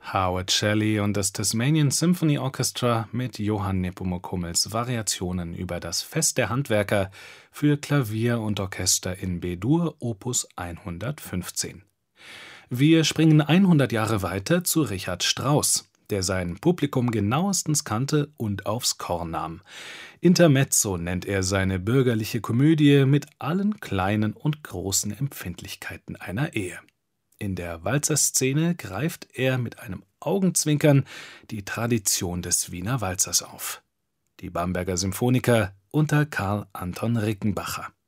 Howard Shelley und das Tasmanian Symphony Orchestra mit Johann Nepomuk Hummels Variationen über das Fest der Handwerker für Klavier und Orchester in B-Dur Opus 115. Wir springen 100 Jahre weiter zu Richard Strauss, der sein Publikum genauestens kannte und aufs Korn nahm. Intermezzo nennt er seine bürgerliche Komödie mit allen kleinen und großen Empfindlichkeiten einer Ehe. In der Walzerszene greift er mit einem Augenzwinkern die Tradition des Wiener Walzers auf. Die Bamberger Symphoniker unter Karl Anton Rickenbacher.